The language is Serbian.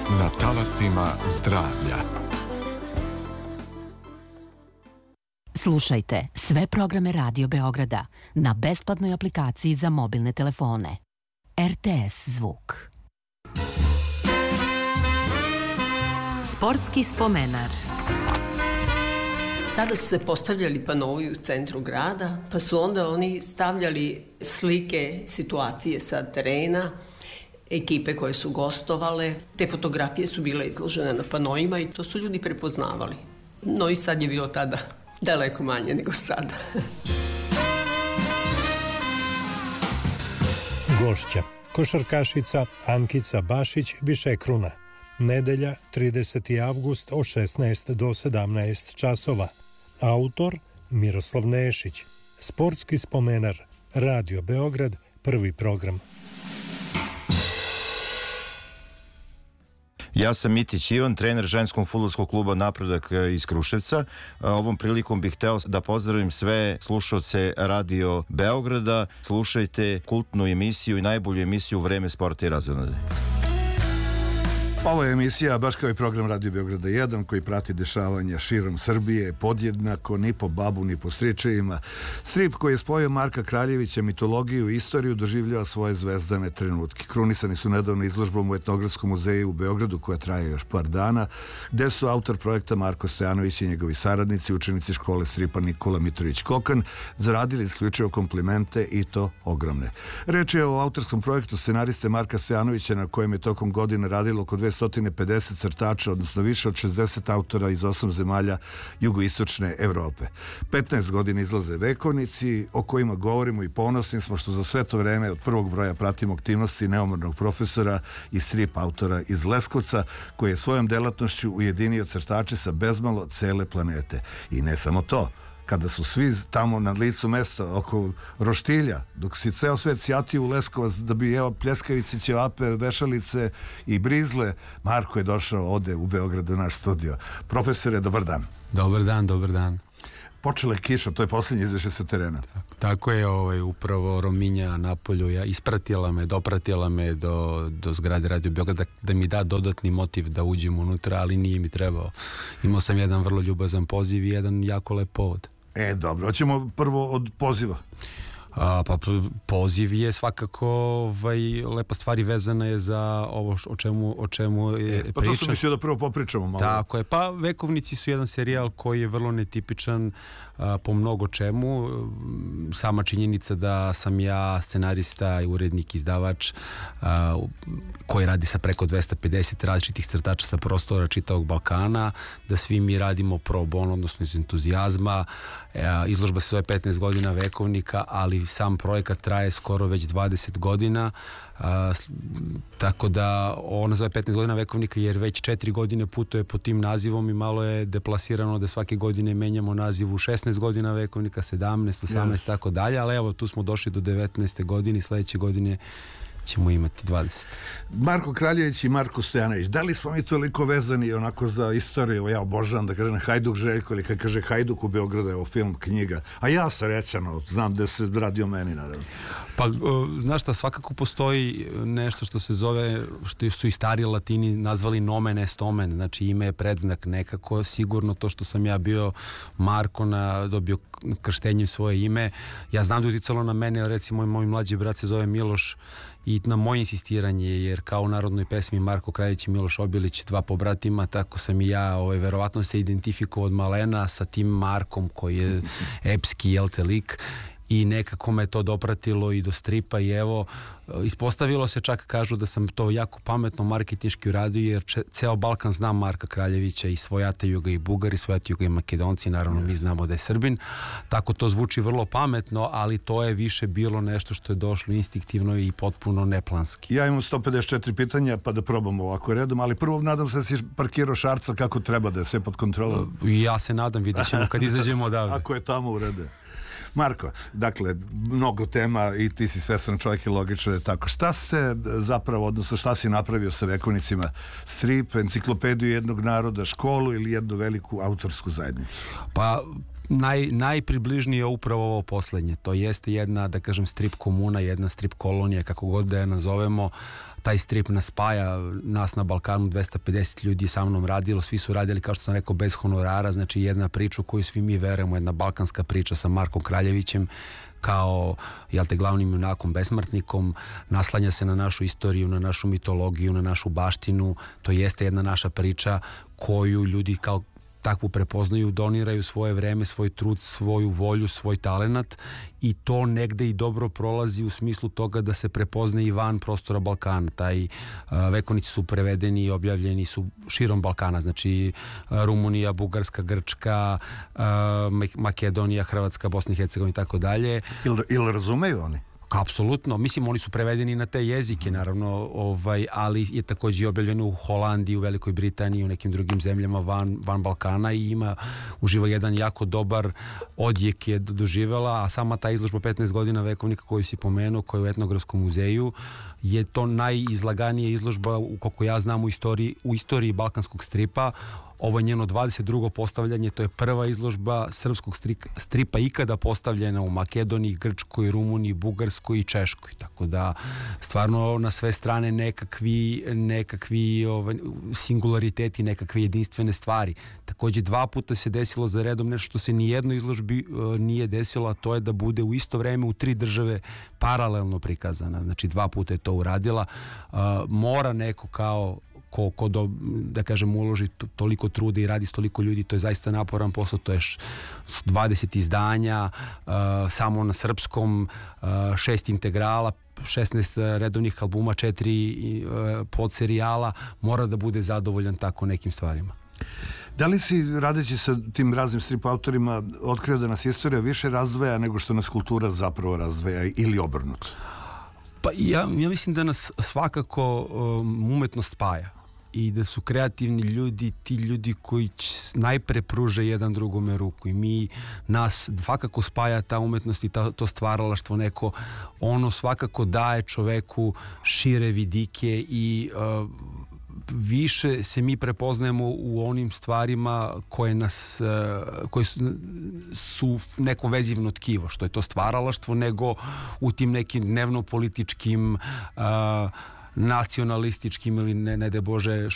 na talasima zdravlja. Slušajte sve programe Radio Beograda na besplatnoj aplikaciji za mobilne telefone. RTS zvuk. Sportski spomenar. Tada su se postavljali panovi u centru grada, pa su onda oni stavljali slike, situacije sa terena, ekipe koje su gostovale. Te fotografije su bile izložene na panojima i to su ljudi prepoznavali. No i sad je bilo tada daleko manje nego sada. Gošća, košarkašica Ankica Bašić Višekruna. Nedelja, 30. avgust od 16 do 17 časova. Autor Miroslav Nešić. Sportski spomenar. Radio Beograd, prvi program. Ja sam Mitić Ivan, trener ženskog fudbalskog kluba Napredak iz Kruševca. Ovom prilikom bih hteo da pozdravim sve slušalce Radio Beograda. Slušajte kultnu emisiju i najbolju emisiju Vreme sporta i razonode. Ovo je emisija, baš kao i program Radio Beograda 1, koji prati dešavanja širom Srbije, podjednako, ni po babu, ni po stričevima. Strip koji je spojio Marka Kraljevića, mitologiju i istoriju, doživljava svoje zvezdane trenutke. Krunisani su nedavno izložbom u Etnografskom muzeju u Beogradu, koja traje još par dana, gde su autor projekta Marko Stojanović i njegovi saradnici, učenici škole stripa Nikola Mitrović Kokan, zaradili isključivo komplimente i to ogromne. Reč je o autorskom projektu scenariste Marka Stojanovića, na kojem je tokom godine radilo oko 250 crtača, odnosno više od 60 autora iz 8 zemalja jugoistočne Evrope. 15 godina izlaze vekovnici, o kojima govorimo i ponosni smo što za sve to vreme od prvog broja pratimo aktivnosti neumornog profesora i strip autora iz Leskovca, koji je svojom delatnošću ujedinio crtače sa bezmalo cele planete. I ne samo to. Kada su svi tamo na licu mesta oko roštilja, dok si ceo svet sjatio u Leskovac da bi jeo pljeskavice, ćevape, vešalice i brizle, Marko je došao ovde u Beograd u naš studio. Profesore, dobar dan. Dobar dan, dobar dan. Počela je kiša, to je posljednje izvešće sa terena. Tako je, upravo Rominja napolju dopratila me do zgrade Radio Beograda da mi da dodatni motiv da uđem unutra, ali nije mi trebao. Imao sam jedan vrlo ljubazan poziv i jedan jako lep povod. Dobro, hoćemo prvo od poziva. Pa poziv je svakako lepa stvar i vezana je za ovo o čemu je priča. Pa to sam mislio da prvo popričamo malo. Tako je, pa Vekovnici su jedan serijal koji je vrlo netipičan po mnogo čemu. Sama činjenica da sam ja scenarista i urednik, izdavač koji radi sa preko 250 različitih crtača sa prostora čitavog Balkana, da svi mi radimo pro bono, odnosno iz entuzijazma. Izložba se zove 15 godina Vekovnika, ali sam projekat traje skoro već 20 godina, tako da ona zove 15 godina Vekovnika jer već 4 godine putuje pod tim nazivom i malo je deplasirano da svake godine menjamo naziv u 16 godina Vekovnika, 17, 18, tako dalje, ali evo tu smo došli do 19. godine i sledeće godine ćemo imati 20. Marko Kraljević i Marko Stojanović, da li smo mi toliko vezani onako za istoriju? Ja obožavam da kažem Hajduk Željko, ili kad kaže Hajduk u Beogradu, evo film, knjiga, a ja srećano, znam da se radi o meni, naravno. Pa, znaš šta, svakako postoji nešto što se zove, što su i stari Latini nazvali nomen est omen, znači ime je predznak nekako, sigurno to što sam ja bio Marko, dobio krštenjem svoje ime, ja znam da je uticalo na mene, recimo moj mlađi brat se zove Miloš, i na moje insistiranje, jer kao u narodnoj pesmi Marko Kraljević i Miloš Obilić, dva pobratima, tako sam i ja verovatno se identifikovao od malena sa tim Markom koji je epski, lik, i nekako me to dopratilo i do stripa i evo, ispostavilo se, čak kažu da sam to jako pametno marketinški uradio, jer ceo Balkan zna Marka Kraljevića i svojataju ga i Bugari, svojataju ga i Makedonci, naravno mi znamo da je Srbin, tako to zvuči vrlo pametno, ali to je više bilo nešto što je došlo instinktivno i potpuno neplanski. Ja imam 154 pitanja, pa da probamo ovako redom, ali prvo nadam se da si parkirao Šarca kako treba, da je sve pod kontrolom. Ja se nadam, vidjet ćemo kad izađemo odavde. Ako je tamo u redu. Marko, dakle, mnogo tema i ti si svestan čovjek i logično je tako. Šta ste zapravo, odnosno šta si napravio sa Vekovnicima? Strip, enciklopediju jednog naroda, školu ili jednu veliku autorsku zajednicu? Pa, Najpribližnije je upravo ovo poslednje. To jeste jedna, da kažem, strip komuna, jedna strip kolonija, kako god da je nazovemo. Taj strip nas spaja, nas na Balkanu 250 ljudi sa mnom radilo, svi su radili, kao što sam rekao, bez honorara, znači jedna priča u koju svi mi verujemo, jedna balkanska priča sa Markom Kraljevićem kao, glavnim junakom, besmrtnikom, naslanja se na našu istoriju, na našu mitologiju, na našu baštinu. To jeste jedna naša priča koju ljudi kao takvu prepoznaju, doniraju svoje vreme, svoj trud, svoju volju, svoj talenat i to negde i dobro prolazi u smislu toga da se prepozna i van prostora Balkana. Vekovnici su prevedeni i objavljeni su širom Balkana, znači Rumunija, Bugarska, Grčka, Makedonija, Hrvatska, Bosna i Hercegovina i tako dalje. Ili razumeju oni? Apsolutno, mislim oni su prevedeni na te jezike naravno, ali je takođe objavljeno u Holandiji, u Velikoj Britaniji, u nekim drugim zemljama van Balkana i uživa jedan jako dobar odjek je doživela, a sama ta izložba 15 godina vekovnika koju si pomenuo, koja je u Etnografskom muzeju, je to najizlaganija izložba, koliko ja znam, u istoriji balkanskog stripa. Ovo je njeno 22. postavljanje, to je prva izložba srpskog stripa ikada postavljena u Makedoniji, Grčkoj, Rumuniji, Bugarskoj i Češkoj. Tako da stvarno na sve strane nekakvi singulariteti, nekakve jedinstvene stvari. Takođe 2 puta se desilo za redom nešto što se ni jednoj izložbi nije desilo, a to je da bude u isto vreme u 3 države paralelno prikazana. Znači 2 puta je to uradila. Mora neko kao ko da kažem uloži toliko truda i radi s toliko ljudi, to je zaista naporan posao, to je 20 izdanja samo na srpskom, 6 integrala, 16 redovnih albuma, 4 podserijala, mora da bude zadovoljan tako nekim stvarima. Da li si, radeći sa tim raznim strip autorima, otkrio da nas istorija više razdvaja nego što nas kultura zapravo razdvaja ili obrnuto? Pa ja mislim da nas svakako umetnost spaja i da su kreativni ljudi ti ljudi koji najpre pruže jedan drugome ruku i nas svakako spaja ta umetnost i to stvaralaštvo neko, ono svakako daje čoveku šire vidike i više se mi prepoznajemo u onim stvarima koje su neko vezivno tkivo, što je to stvaralaštvo, nego u tim nekim dnevno-političkim nacionalističkim ili ne daj Bože